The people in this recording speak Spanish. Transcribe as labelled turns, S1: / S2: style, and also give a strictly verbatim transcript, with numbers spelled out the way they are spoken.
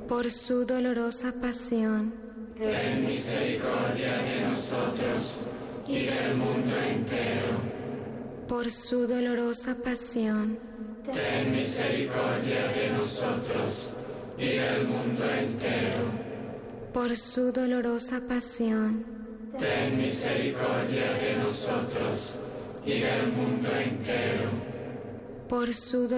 S1: por su dolorosa pasión,
S2: ten misericordia de nosotros y del mundo entero.
S1: por su dolorosa pasión,
S2: Ten misericordia de nosotros y del mundo entero.
S1: por su dolorosa pasión,
S2: Ten misericordia de nosotros y del mundo entero.
S1: por su